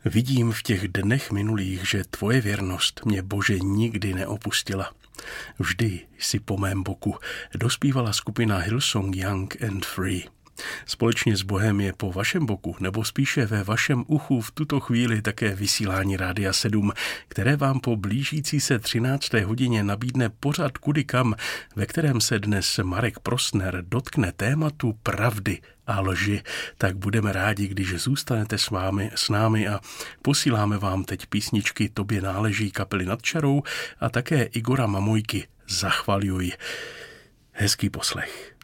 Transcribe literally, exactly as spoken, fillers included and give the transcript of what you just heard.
Vidím v těch dnech minulých, že tvoje věrnost mě, Bože, nikdy neopustila. Vždy jsi po mém boku, dospívala skupina Hillsong Young and Free. Společně s Bohem je po vašem boku, nebo spíše ve vašem uchu v tuto chvíli také vysílání Rádia sedm, které vám po blížící se třinácté hodině nabídne pořad Kudy kam, ve kterém se dnes Marek Prosner dotkne tématu pravdy a lži. Tak budeme rádi, když zůstanete s vámi, s námi a posíláme vám teď písničky Tobě náleží kapely Nad čarou a také Igora Mamojky Zachvaljuj. Hezký poslech.